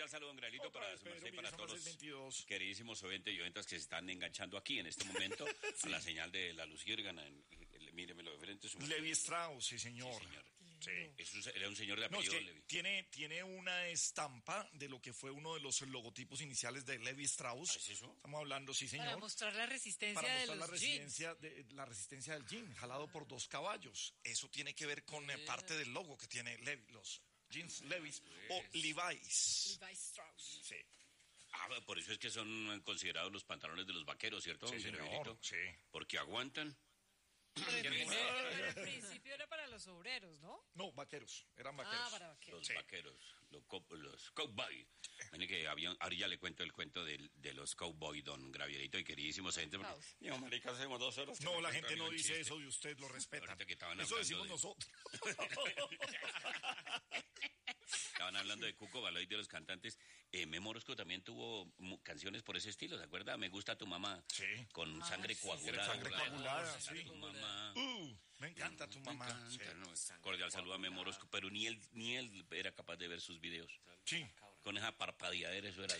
cordial saludo, Granito, para su merced y para todos los 22. queridísimos oyentes y oyentas que se están enganchando aquí en este momento a la señal de la luciérgana. Míremelo de frente. Levi Strauss, sí, señor. Sí. Era un señor de apellido, es que Levi. tiene una estampa de lo que fue uno de los logotipos iniciales de Levi Strauss. ¿Es eso? Estamos hablando, sí, señor. Para mostrar la resistencia Para de mostrar los jeans. la resistencia del jean, jalado por 2 caballos. Eso tiene que ver con parte del logo que tiene Levi, los jeans Levi's o Levi's. Levi Strauss. Sí. Por eso es que son considerados los pantalones de los vaqueros, ¿cierto? Sí, señor, sí. Porque aguantan. Pero al principio era para los obreros, ¿no? No, vaqueros, eran vaqueros. Para vaqueros. Los vaqueros, los cowboy. Miren que ahora ya le cuento el cuento de los cowboy, don Gravierito y queridísimos gente. Digo, marica, hacemos 2 horas. No, la gente no dice eso de usted, lo respeta. Eso decimos nosotros. Estaban hablando de Cuco Baloy, de los cantantes. Memo Orozco también tuvo canciones por ese estilo, ¿se acuerda? Me gusta tu mamá. Sí. Con sangre coagulada. Sangre coagulada, sí. Tu mamá. Me encanta tu mamá. Sí. Cordial saludo a Memo Orozco, pero ni él era capaz de ver sus videos. Sí. Con esa parpadeadera, eso era.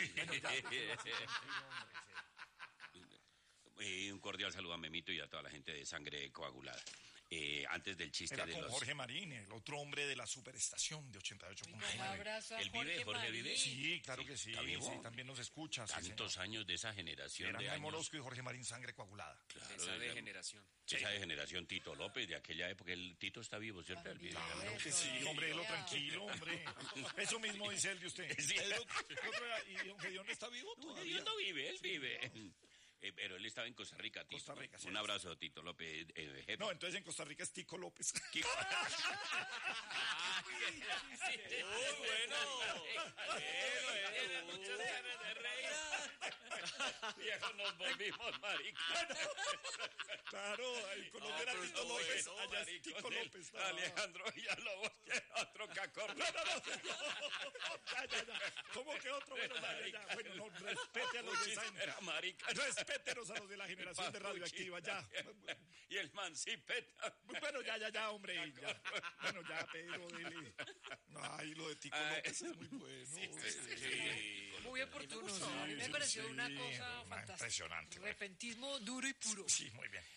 Un cordial saludo a Memito y a toda la gente de Sangre Coagulada. Antes del chiste era de con los... Jorge Marín, el otro hombre de la superestación de 88.9. Un abrazo a ¿Él vive, Jorge vive? Sí, claro que sí. ¿Está vivo? Sí, también nos escucha. Tantos años de esa generación Eran de Memo años. Orozco y Jorge Marín, Sangre Coagulada. Claro, Esa degeneración. Esa degeneración, Tito López, de aquella época. El Tito está vivo, ¿cierto? Claro que sí, hombre, lo tranquilo, hombre. Eso mismo dice él de usted. Sí. ¿Y don Gedeón está vivo todavía? Él no vive, él vive. Pero él estaba en Costa Rica, Tito. Costa Rica, sí. Un abrazo, Tito López, jefe. No, entonces en Costa Rica es Tico López. Kiko. Muy bueno. Muchas ganas de reír. Viejo, nos volvimos marica. Claro, en Colombia era Tito López, allá es Tico López. No. Alejandro Villalobos, que otro cacorro. Ya. ¿Cómo que otro? Bueno, ya. Bueno, no, respete a los de Sangre. Era marica. Respétenos a los de la generación de Radioactiva, ya. Y el man sí peta. Bueno, ya, hombre. Ya. Bueno, ya, Pedro, dile. Ay, lo de Tico López es muy bueno. Sí. Muy oportuno. A mí me pareció una cosa fantástica. Impresionante. Repentismo duro y puro. Sí, muy bien.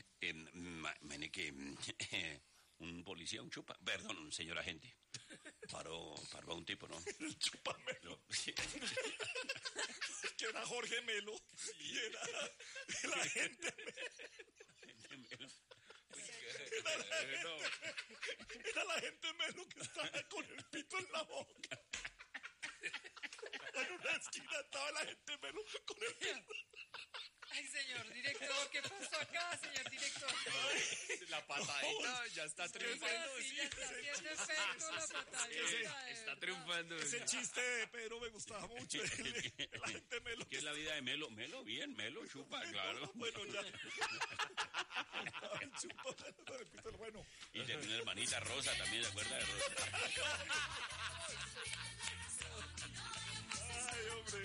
Un policía, un chupa, perdón, un señor agente, paró a un tipo, ¿no? El chupamelo. Que era Jorge Melo. Y era el agente Melo. Era la gente Melo que estaba con el pito en la boca. En una esquina estaba la gente Melo con el pito. Ay, señor director, ¿qué pasó acá, señor director? La patadita ya está triunfando. Sí, ya está haciendo efecto la patadita. Está triunfando. Ese chiste de Pedro me gustaba mucho. La gente Melo. ¿Qué es la vida de Melo? Melo, bien, Melo, chupa, claro. Bueno, ya. Bueno. Y tenía una hermanita Rosa también, ¿de acuerdo? De Rosa. Ay, hombre.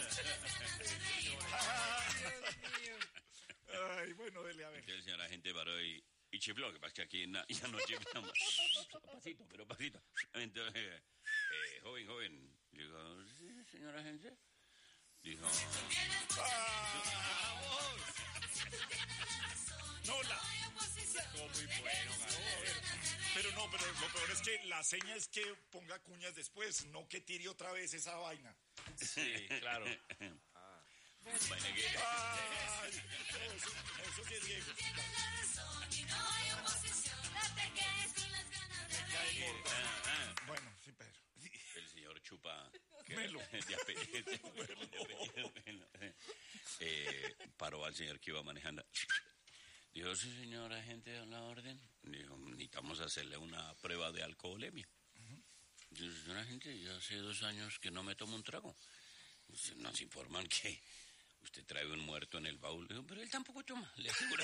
Dios mío. Ay, bueno, dele a ver. El señor agente paró y chifló, que pasa que aquí ya no chiflamos. Pasito. Entonces, joven. Digo, ¿sí, señor agente? Dijo... No, muy bueno, pero lo peor es que la seña es que ponga cuñas después, no que tire otra vez esa vaina. Sí, claro. Bueno, que... Ay, eso sí es Diego. Bueno, sí, Pedro. El señor chupa... Melo. De apellido Melo. Paró al señor que iba manejando. Dijo, sí, señor agente, a la orden. Dijo, necesitamos hacerle una prueba de alcoholemia. Dijo, señor agente, yo hace 2 años que no me tomo un trago. Nos informan que usted trae un muerto en el baúl. Dijo, pero él tampoco toma, le aseguro.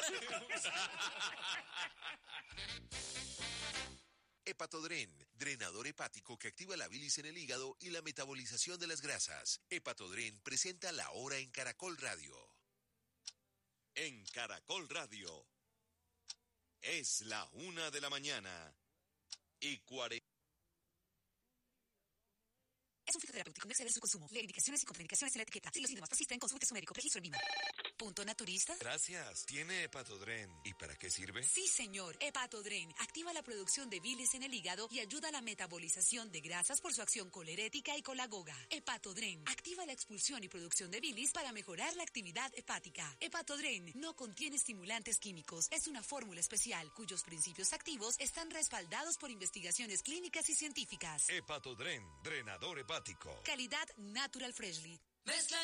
Hepatodren, drenador hepático que activa la bilis en el hígado y la metabolización de las grasas. Hepatodren presenta La Hora en Caracol Radio. En Caracol Radio. Es la 1:40 y 40. Es un fitoterapéutico, no exceder su consumo. Lee indicaciones y contraindicaciones en la etiqueta. Si los síntomas persisten, consulte a su médico. Registro en Lima. ¿Punto naturista? Gracias. ¿Tiene Hepatodren? ¿Y para qué sirve? Sí, señor. Hepatodren activa la producción de bilis en el hígado y ayuda a la metabolización de grasas por su acción colerética y colagoga. Hepatodren activa la expulsión y producción de bilis para mejorar la actividad hepática. Hepatodren no contiene estimulantes químicos. Es una fórmula especial cuyos principios activos están respaldados por investigaciones clínicas y científicas. Hepatodren, drenador hepático. Calidad Natural Freshly. Mezcla